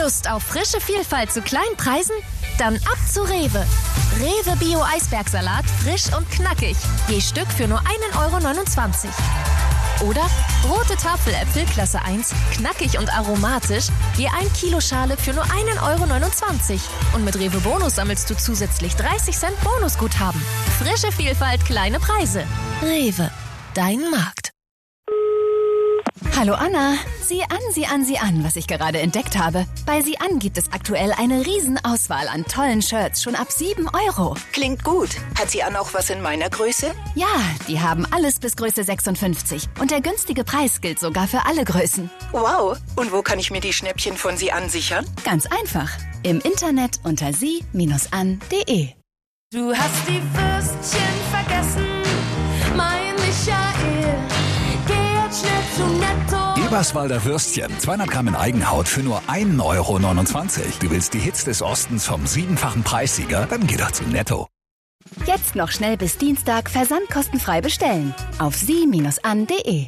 Lust auf frische Vielfalt zu kleinen Preisen? Dann ab zu Rewe. Rewe Bio Eisbergsalat, frisch und knackig. Je Stück für nur 1,29 €. Oder rote Tafeläpfel Klasse 1, knackig und aromatisch, je 1 Kilo Schale für nur 1,29 €. Und mit Rewe Bonus sammelst du zusätzlich 30 Cent Bonusguthaben. Frische Vielfalt, kleine Preise. Rewe, dein Markt. Hallo Anna, sieh an, was ich gerade entdeckt habe. Bei Sieh an gibt es aktuell eine Riesenauswahl an tollen Shirts, schon ab 7 €. Klingt gut. Hat Sieh an auch was in meiner Größe? Ja, die haben alles bis Größe 56. Und der günstige Preis gilt sogar für alle Größen. Wow. Und wo kann ich mir die Schnäppchen von Sieh an sichern? Ganz einfach. Im Internet unter sie-an.de. Du hast die Würstchen vergessen, mein Michael. Geh jetzt schnell zu Netto. Eberswalder Würstchen, 200 Gramm in Eigenhaut für nur 1,29 €. Du willst die Hits des Ostens vom 7-fachen Preissieger? Dann geh doch zu Netto. Jetzt noch schnell bis Dienstag versandkostenfrei bestellen. Auf sie-an.de.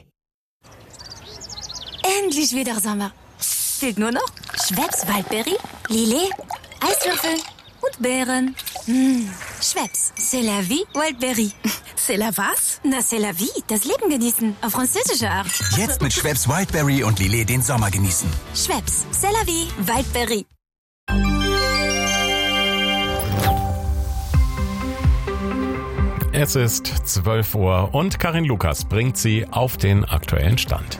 Endlich wieder Sommer. Fehlt nur noch Schweppes Waldbeere, Lillet, Eiswürfel und Beeren. Schweppes, c'est la vie, Wildberry. C'est la was? Na, c'est la vie, das Leben genießen, auf französische Art. Jetzt mit Schweppes Wildberry und Lillet den Sommer genießen. Schweppes, c'est la vie, Wildberry. Es ist 12 Uhr und Karin Lukas bringt Sie auf den aktuellen Stand.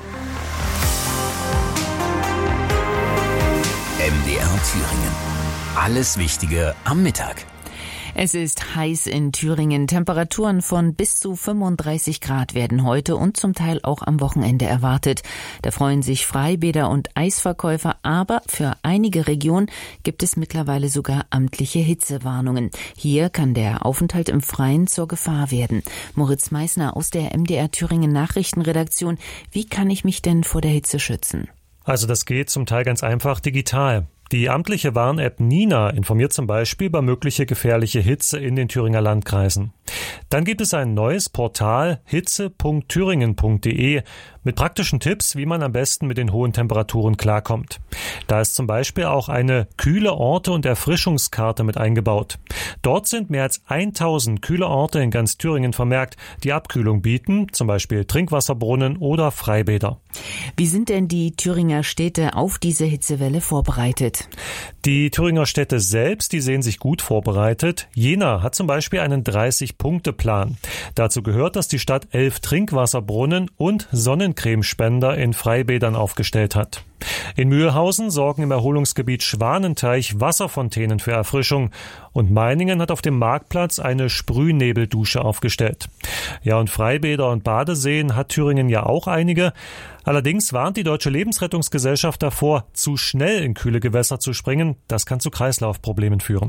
MDR Thüringen. Alles Wichtige am Mittag. Es ist heiß in Thüringen. Temperaturen von bis zu 35 Grad werden heute und zum Teil auch am Wochenende erwartet. Da freuen sich Freibäder und Eisverkäufer, aber für einige Regionen gibt es mittlerweile sogar amtliche Hitzewarnungen. Hier kann der Aufenthalt im Freien zur Gefahr werden. Moritz Meissner aus der MDR Thüringen Nachrichtenredaktion. Wie kann ich mich denn vor der Hitze schützen? Also das geht zum Teil ganz einfach digital. Die amtliche Warn-App Nina informiert zum Beispiel über mögliche gefährliche Hitze in den Thüringer Landkreisen. Dann gibt es ein neues Portal hitze.thüringen.de mit praktischen Tipps, wie man am besten mit den hohen Temperaturen klarkommt. Da ist zum Beispiel auch eine kühle Orte- und Erfrischungskarte mit eingebaut. Dort sind mehr als 1000 kühle Orte in ganz Thüringen vermerkt, die Abkühlung bieten, zum Beispiel Trinkwasserbrunnen oder Freibäder. Wie sind denn die Thüringer Städte auf diese Hitzewelle vorbereitet? Die Thüringer Städte selbst, die sehen sich gut vorbereitet. Jena hat zum Beispiel einen 30-Punkte-Plan. Dazu gehört, dass die Stadt 11 Trinkwasserbrunnen und Sonnencremespender in Freibädern aufgestellt hat. In Mühlhausen sorgen im Erholungsgebiet Schwanenteich Wasserfontänen für Erfrischung und Meiningen hat auf dem Marktplatz eine Sprühnebeldusche aufgestellt. Ja, und Freibäder und Badeseen hat Thüringen ja auch einige. Allerdings warnt die Deutsche Lebensrettungsgesellschaft davor, zu schnell in kühle Gewässer zu springen. Das kann zu Kreislaufproblemen führen.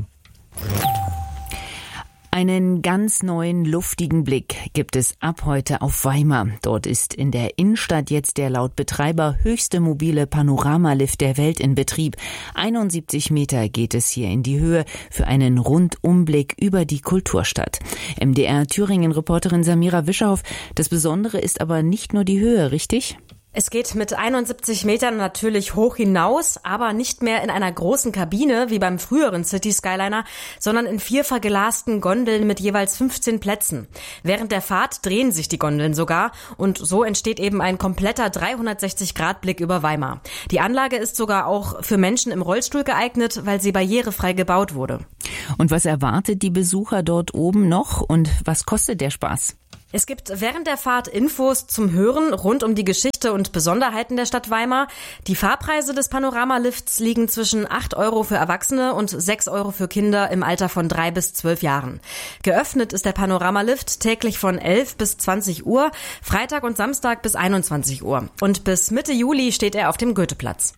Einen ganz neuen, luftigen Blick gibt es ab heute auf Weimar. Dort ist in der Innenstadt jetzt der laut Betreiber höchste mobile Panoramalift der Welt in Betrieb. 71 Meter geht es hier in die Höhe für einen Rundumblick über die Kulturstadt. MDR Thüringen-Reporterin Samira Wischauf. Das Besondere ist aber nicht nur die Höhe, richtig? Es geht mit 71 Metern natürlich hoch hinaus, aber nicht mehr in einer großen Kabine wie beim früheren City Skyliner, sondern in 4 verglasten Gondeln mit jeweils 15 Plätzen. Während der Fahrt drehen sich die Gondeln sogar und so entsteht eben ein kompletter 360-Grad-Blick über Weimar. Die Anlage ist sogar auch für Menschen im Rollstuhl geeignet, weil sie barrierefrei gebaut wurde. Und was erwartet die Besucher dort oben noch und was kostet der Spaß? Es gibt während der Fahrt Infos zum Hören rund um die Geschichte und Besonderheiten der Stadt Weimar. Die Fahrpreise des Panoramalifts liegen zwischen 8 € für Erwachsene und 6 € für Kinder im Alter von 3 bis 12 Jahren. Geöffnet ist der Panoramalift täglich von 11 bis 20 Uhr, Freitag und Samstag bis 21 Uhr. Und bis Mitte Juli steht er auf dem Goetheplatz.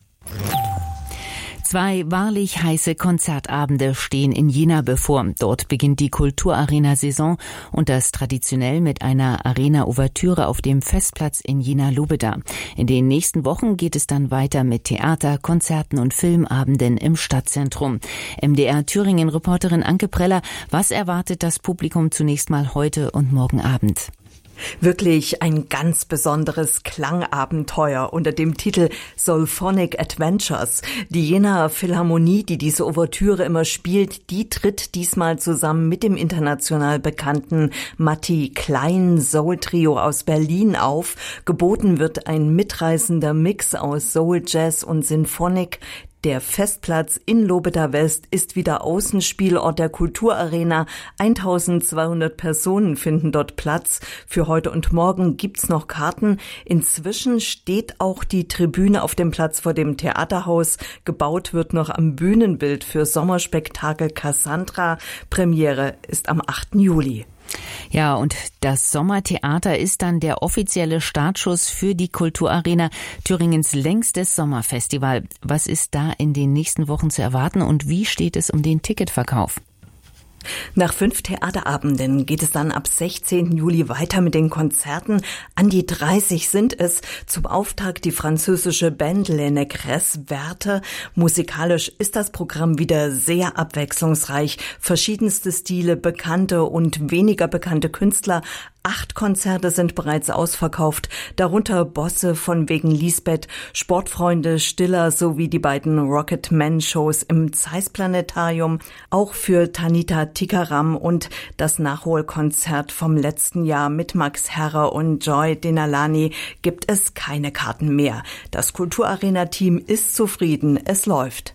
2 wahrlich heiße Konzertabende stehen in Jena bevor. Dort beginnt die Kulturarena-Saison und das traditionell mit einer Arena-Ouvertüre auf dem Festplatz in Jena-Lubeda. In den nächsten Wochen geht es dann weiter mit Theater, Konzerten und Filmabenden im Stadtzentrum. MDR Thüringen-Reporterin Anke Preller, was erwartet das Publikum zunächst mal heute und morgen Abend? Wirklich ein ganz besonderes Klangabenteuer unter dem Titel Soulphonic Adventures. Die Jenaer Philharmonie, die diese Ouvertüre immer spielt, die tritt diesmal zusammen mit dem international bekannten Matti Klein Soul Trio aus Berlin auf. Geboten wird ein mitreißender Mix aus Soul, Jazz und Sinfonik. Der Festplatz in Lobeda West ist wieder Außenspielort der Kulturarena. 1200 Personen finden dort Platz. Für heute und morgen gibt's noch Karten. Inzwischen steht auch die Tribüne auf dem Platz vor dem Theaterhaus. Gebaut wird noch am Bühnenbild für Sommerspektakel Cassandra. Premiere ist am 8. Juli. Ja, und das Sommertheater ist dann der offizielle Startschuss für die Kulturarena, Thüringens längstes Sommerfestival. Was ist da in den nächsten Wochen zu erwarten und wie steht es um den Ticketverkauf? Nach 5 Theaterabenden geht es dann ab 16. Juli weiter mit den Konzerten. An die 30 sind es. Zum Auftakt die französische Band Les Négresses Werte. Musikalisch ist das Programm wieder sehr abwechslungsreich. Verschiedenste Stile, bekannte und weniger bekannte Künstler. 8 Konzerte sind bereits ausverkauft, darunter Bosse von wegen Lisbeth, Sportfreunde Stiller sowie die beiden Rocketman-Shows im Zeiss-Planetarium. Auch für Tanita Tikaram und das Nachholkonzert vom letzten Jahr mit Max Herrer und Joy Denalani gibt es keine Karten mehr. Das Kulturarena-Team ist zufrieden, es läuft.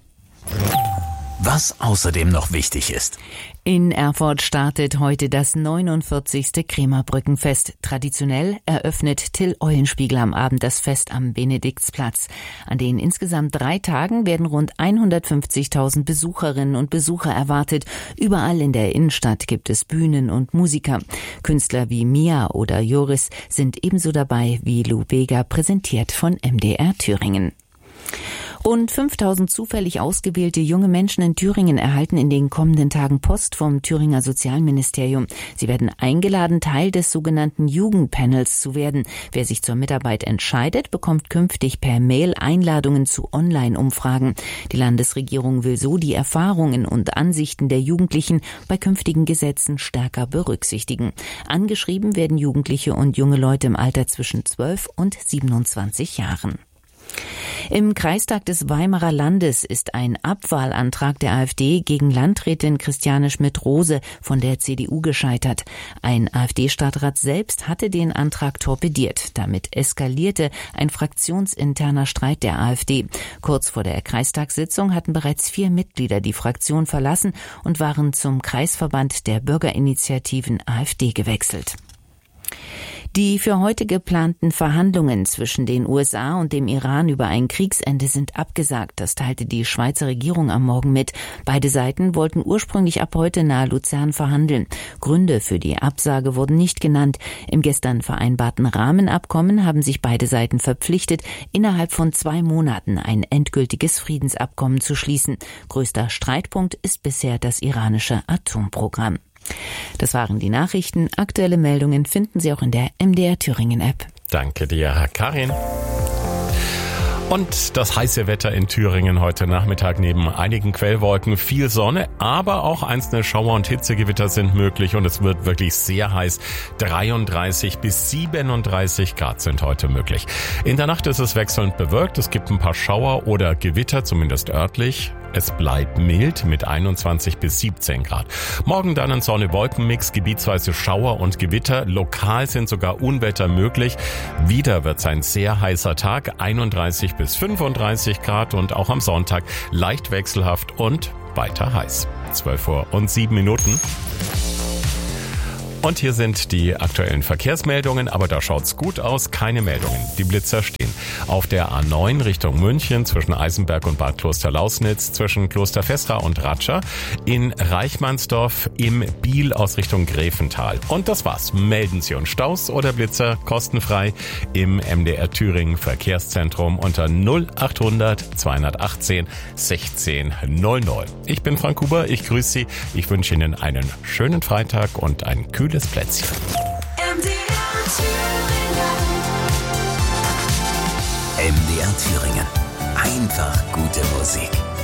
Was außerdem noch wichtig ist. In Erfurt startet heute das 49. Krämerbrückenfest. Traditionell eröffnet Till Eulenspiegel am Abend das Fest am Benediktsplatz. An den insgesamt 3 Tagen werden rund 150.000 Besucherinnen und Besucher erwartet. Überall in der Innenstadt gibt es Bühnen und Musiker. Künstler wie Mia oder Joris sind ebenso dabei wie Lou Bega, präsentiert von MDR Thüringen. Rund 5.000 zufällig ausgewählte junge Menschen in Thüringen erhalten in den kommenden Tagen Post vom Thüringer Sozialministerium. Sie werden eingeladen, Teil des sogenannten Jugendpanels zu werden. Wer sich zur Mitarbeit entscheidet, bekommt künftig per Mail Einladungen zu Online-Umfragen. Die Landesregierung will so die Erfahrungen und Ansichten der Jugendlichen bei künftigen Gesetzen stärker berücksichtigen. Angeschrieben werden Jugendliche und junge Leute im Alter zwischen 12 und 27 Jahren. Im Kreistag des Weimarer Landes ist ein Abwahlantrag der AfD gegen Landrätin Christiane Schmidt-Rose von der CDU gescheitert. Ein AfD-Stadtrat selbst hatte den Antrag torpediert. Damit eskalierte ein fraktionsinterner Streit der AfD. Kurz vor der Kreistagssitzung hatten bereits 4 Mitglieder die Fraktion verlassen und waren zum Kreisverband der Bürgerinitiativen AfD gewechselt. Die für heute geplanten Verhandlungen zwischen den USA und dem Iran über ein Kriegsende sind abgesagt. Das teilte die Schweizer Regierung am Morgen mit. Beide Seiten wollten ursprünglich ab heute nahe Luzern verhandeln. Gründe für die Absage wurden nicht genannt. Im gestern vereinbarten Rahmenabkommen haben sich beide Seiten verpflichtet, innerhalb von 2 Monaten ein endgültiges Friedensabkommen zu schließen. Größter Streitpunkt ist bisher das iranische Atomprogramm. Das waren die Nachrichten. Aktuelle Meldungen finden Sie auch in der MDR Thüringen App. Danke dir, Karin. Und das heiße Wetter in Thüringen heute Nachmittag neben einigen Quellwolken, viel Sonne, aber auch einzelne Schauer und Hitzegewitter sind möglich und es wird wirklich sehr heiß. 33 bis 37 Grad sind heute möglich. In der Nacht ist es wechselnd bewölkt, es gibt ein paar Schauer oder Gewitter, zumindest örtlich. Es bleibt mild mit 21 bis 17 Grad. Morgen dann ein Sonne-Wolken-Mix, gebietsweise Schauer und Gewitter. Lokal sind sogar Unwetter möglich. Wieder wird es ein sehr heißer Tag, 31 bis 35 Grad und auch am Sonntag leicht wechselhaft und weiter heiß. 12:07 Uhr. Und hier sind die aktuellen Verkehrsmeldungen, aber da schaut's gut aus, keine Meldungen. Die Blitzer stehen auf der A9 Richtung München zwischen Eisenberg und Bad Klosterlausnitz, zwischen Klosterfestra und Ratscha, in Reichmannsdorf, im Biel aus Richtung Gräfental. Und das war's. Melden Sie uns Staus oder Blitzer kostenfrei im MDR Thüringen Verkehrszentrum unter 0800 218 1600. Ich bin Frank Huber, ich grüße Sie. Ich wünsche Ihnen einen schönen Freitag und ein kühles Plätzchen. MDR Thüringen. Einfach gute Musik.